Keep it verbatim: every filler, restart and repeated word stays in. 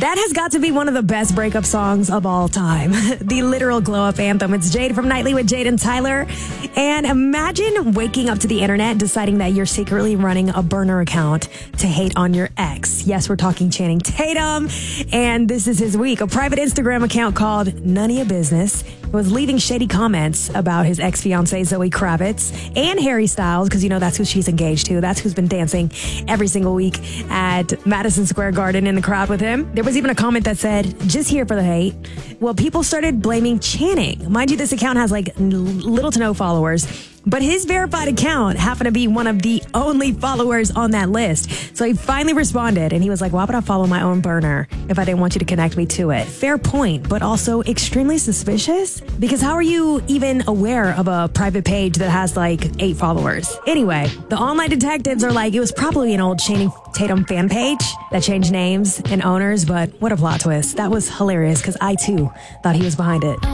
That has got to be one of the best breakup songs of all time. The literal glow-up anthem. It's Jade from Nightly with Jade and Tyler. And imagine waking up to the internet deciding that you're secretly running a burner account to hate on your ex. Yes, we're talking Channing Tatum. And this is his week. A private Instagram account called None of Your Business was leaving shady comments about his ex-fiancée Zoe Kravitz and Harry Styles, because you know that's who she's engaged to. That's who's been dancing every single week at Madison Square Garden in the crowd with him. There was even a comment that said, just here for the hate. Well, people started blaming Channing. Mind you, this account has like little to no followers, but his verified account happened to be one of the only followers on that list. So he finally responded and he was like, why would I follow my own burner if I didn't want you to connect me to it? Fair point, but also extremely suspicious, because how are you even aware of a private page that has like eight followers? Anyway, the online detectives are like, it was probably an old Channing Tatum fan page that changed names and owners, but what a plot twist. That was hilarious because I too thought he was behind it.